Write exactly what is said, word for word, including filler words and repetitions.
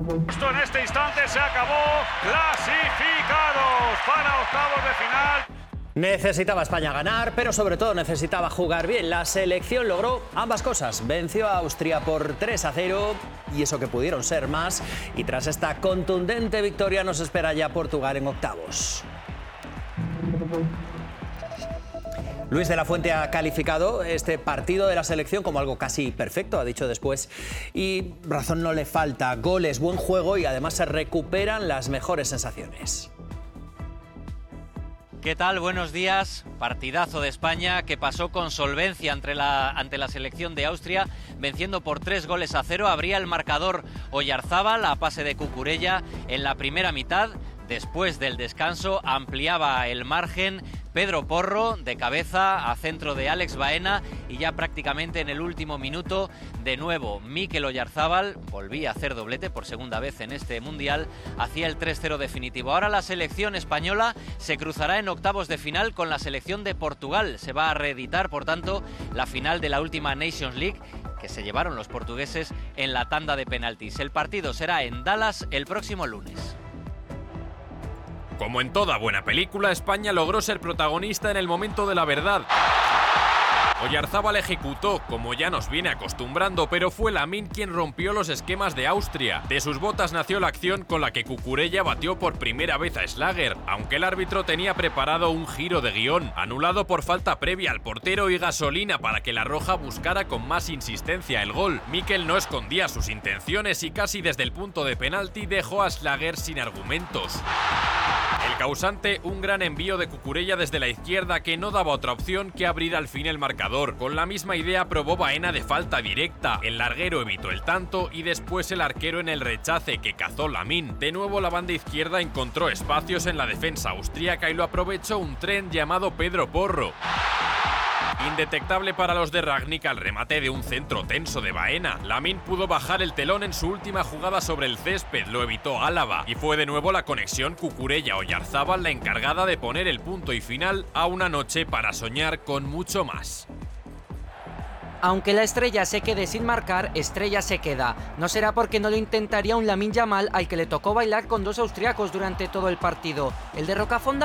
Esto en este instante se acabó. Clasificados para octavos de final. Necesitaba España ganar, pero sobre todo necesitaba jugar bien. La selección logró ambas cosas. Venció a Austria por tres a cero, y eso que pudieron ser más. Y tras esta contundente victoria nos espera ya Portugal en octavos. Luis de la Fuente ha calificado este partido de la selección como algo casi perfecto, ha dicho después. Y razón no le falta, goles, buen juego y además se recuperan las mejores sensaciones. ¿Qué tal? Buenos días. Partidazo de España que pasó con solvencia ante la, ante la selección de Austria, venciendo por tres goles a cero. Abría el marcador Oyarzábal a pase de Cucurella en la primera mitad. Después del descanso ampliaba el margen Pedro Porro de cabeza a centro de Alex Baena, y ya prácticamente en el último minuto de nuevo Mikel Oyarzábal volvía a hacer doblete por segunda vez en este mundial, hacía el tres cero definitivo. Ahora la selección española se cruzará en octavos de final con la selección de Portugal. Se va a reeditar, por tanto, la final de la última Nations League que se llevaron los portugueses en la tanda de penaltis. El partido será en Dallas el próximo lunes. Como en toda buena película, España logró ser protagonista en el momento de la verdad. Oyarzábal ejecutó, como ya nos viene acostumbrando, pero fue Lamine quien rompió los esquemas de Austria. De sus botas nació la acción con la que Cucurella batió por primera vez a Schlager, aunque el árbitro tenía preparado un giro de guión, anulado por falta previa al portero y gasolina para que la roja buscara con más insistencia el gol. Mikel no escondía sus intenciones y casi desde el punto de penalti dejó a Schlager sin argumentos. El causante, un gran envío de Cucurella desde la izquierda que no daba otra opción que abrir al fin el marcador. Con la misma idea probó Baena de falta directa. El larguero evitó el tanto y después el arquero en el rechace que cazó Lamine. De nuevo la banda izquierda encontró espacios en la defensa austríaca y lo aprovechó un tren llamado Pedro Porro. Indetectable para los de Rangnick al remate de un centro tenso de Baena. Lamine pudo bajar el telón en su última jugada sobre el césped, lo evitó Álava, y fue de nuevo la conexión Cucurella-Oyarzábal la encargada de poner el punto y final a una noche para soñar con mucho más. Aunque la estrella se quede sin marcar, estrella se queda. No será porque no lo intentaría un Lamine Yamal al que le tocó bailar con dos austriacos durante todo el partido. El de Rocafonda